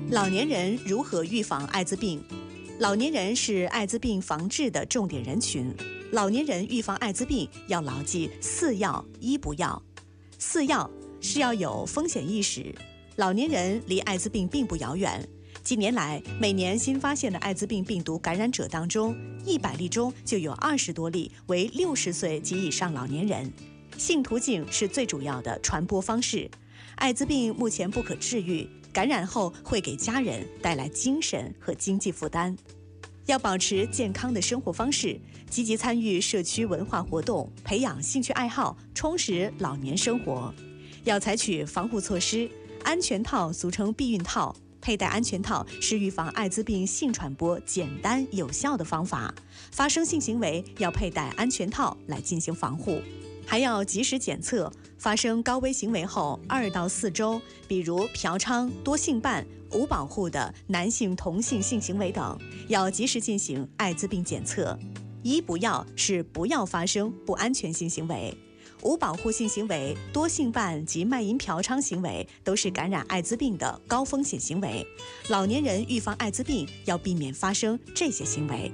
老年人如何预防艾滋病？老年人是艾滋病防治的重点人群。老年人预防艾滋病要牢记4要1不要。4要是要有风险意识。老年人离艾滋病并不遥远。近年来，每年新发现的艾滋病病毒感染者当中，100例中就有20多例为60岁及以上老年人。性途径是最主要的传播方式。艾滋病目前不可治愈，感染后会给家人带来精神和经济负担。要保持健康的生活方式，积极参与社区文化活动，培养兴趣爱好，充实老年生活。要采取防护措施，安全套俗称避孕套，佩戴安全套是预防艾滋病性传播简单有效的方法。发生性行为要佩戴安全套来进行防护。还要及时检测，发生高危行为后2到4周，比如嫖娼、多性伴、无保护的男性同性性行为等，要及时进行艾滋病检测。1不要是不要发生不安全性行为。无保护性行为、多性伴及卖淫嫖娼行为都是感染艾滋病的高风险行为。老年人预防艾滋病要避免发生这些行为。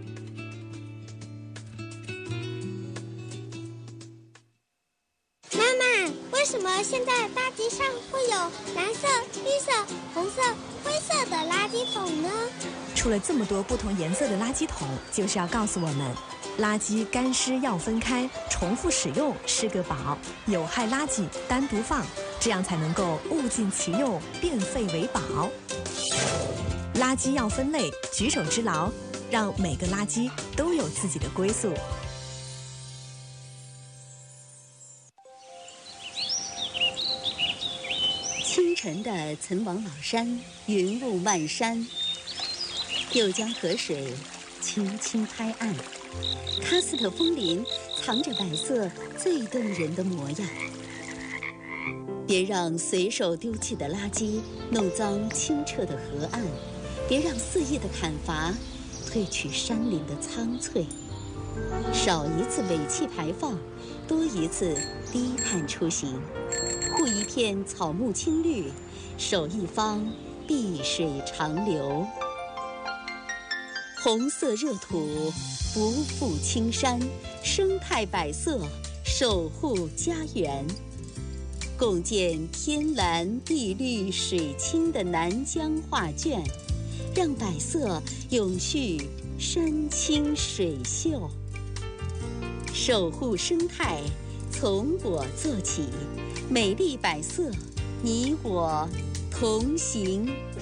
为什么现在大街上会有蓝色、绿色、红色、灰色的垃圾桶呢？ 出了这么多不同颜色的垃圾桶，就是要告诉我们，垃圾干湿要分开，重复使用是个宝，有害垃圾单独放，这样才能够物尽其用，变废为宝。垃圾要分类，举手之劳，让每个垃圾都有自己的归宿。 清晨的岑王老山，云雾漫山，又将河水轻轻拍岸，喀斯特枫林藏着白色最动人的模样。别让随手丢弃的垃圾弄脏清澈的河岸，别让肆意的砍伐褪去山林的苍翠。少一次尾气排放，多一次低碳出行。护一片草木青绿，守一方碧水长流。红色热土不负青山，生态百色守护家园。共建天蓝地绿水清的南疆画卷，让百色永续山清水秀。守护生态从我做起，美丽百色，你我同行。